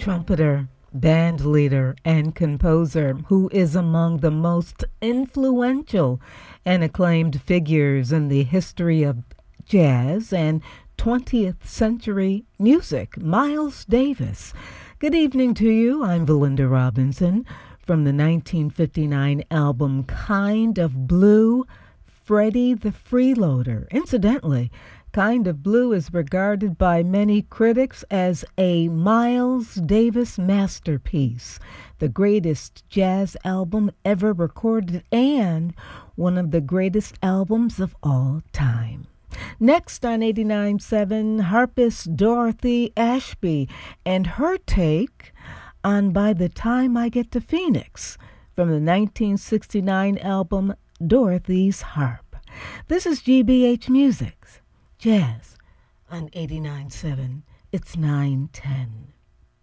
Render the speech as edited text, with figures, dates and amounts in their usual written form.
trumpeter, band leader, and composer who is among the most influential and acclaimed figures in the history of jazz and 20th century music, Miles Davis. Good evening to you. I'm Valinda Robinson from the 1959 album Kind of Blue, Freddie the Freeloader. Incidentally, Kind of Blue is regarded by many critics as a Miles Davis masterpiece, the greatest jazz album ever recorded and one of the greatest albums of all time. Next on 89.7, harpist Dorothy Ashby and her take on By the Time I Get to Phoenix from the 1969 album Dorothy's Harp. This is GBH Music's Jazz on 89.7. It's 9:10.